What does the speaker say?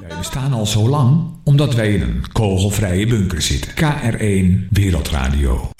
Wij bestaan al zo lang omdat wij in een kogelvrije bunker zitten. KR1 Wereldradio.